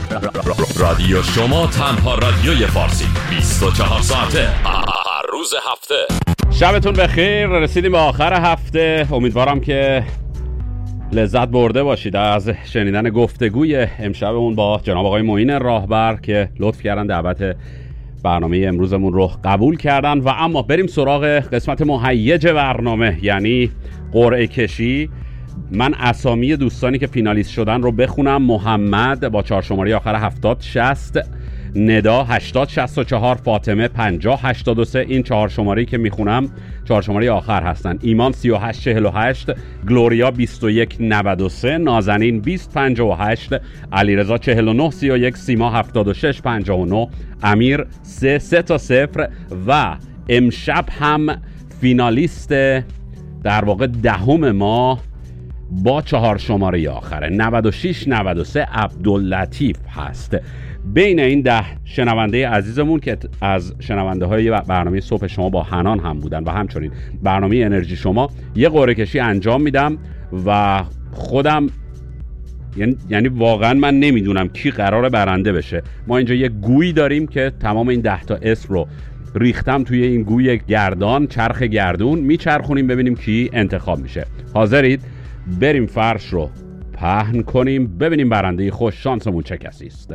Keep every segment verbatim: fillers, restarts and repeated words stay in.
رادیو شما، تنها رادیوی فارسی بیست و چهار ساعته هر روز هفته. شبتون بخیر. رسیدیم به آخر هفته. امیدوارم که لذت برده باشید از شنیدن گفتگوی امشبمون با جناب آقای معین راهبر که لطف کردن دعوت برنامه امروزمون رو قبول کردن. و اما بریم سراغ قسمت مهیج برنامه، یعنی قرعه کشی. من اسامی دوستانی که فینالیست شدن رو بخونم: محمد با چهار شماره آخر هفتاد شصت، ندا هشتاد شصت و چهار، فاطمه پنجاه هشتاد و سه. این چهار شماره‌ای که میخونم چهار شماره آخر هستن. ایمان سی و هشت چهل و هشت، گلوریا بیست و یک نود و سه، نازنین بیست پنجاه و هشت، علیرضا چهل و نه سی و یک، سیما هفتاد و شش پنجاه و نه، امیر سه سه تا صفر. و امشب هم فینالیست در واقع دهم ما با چهار شماره آخره نود و شش نود و سه عبداللطیف هست. بین این ده شنونده عزیزمون که از شنونده های برنامه صبح شما با حنان هم بودن و همچنین برنامه انرژی شما، یه قرعه کشی انجام میدم و خودم یعنی, یعنی واقعا من نمیدونم کی قراره برنده بشه. ما اینجا یه گویی داریم که تمام این ده تا اسم رو ریختم توی این گوی گردان، چرخ گردون، میچرخونیم ببینیم کی انتخاب میشه. حاضرید؟ بریم فرش رو پهن کنیم ببینیم برنده خوش شانسمون چه کسی است.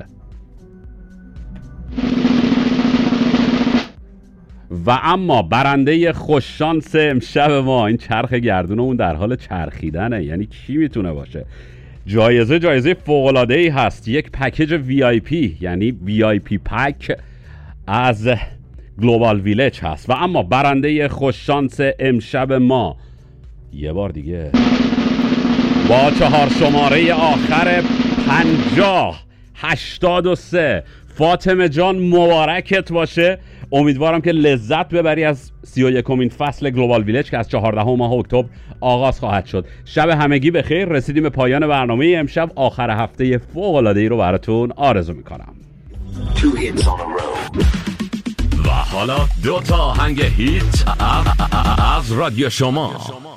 و اما برنده خوش شانس امشب ما، این چرخ گردونمون در حال چرخیدنه، یعنی کی میتونه باشه؟ جایزه جایزه فوق‌العاده‌ای هست، یک پکیج وی آی پی، یعنی وی آی پی پک از گلوبال ویلج هست. و اما برنده خوش شانس امشب ما یه بار دیگه با چهار شماره آخر پنجاه هشتاد و سه، فاطمه جان مبارکت باشه. امیدوارم که لذت ببری از سی و یکمین فصل گلوبال ویلج که از چهاردهم ماه اکتبر آغاز خواهد شد. شب همگی بخیر. رسیدیم به پایان برنامه امشب. آخر هفته فوق‌العاده‌ای رو براتون آرزو میکنم. و حالا دو تا آهنگ هیت از رادیو شما.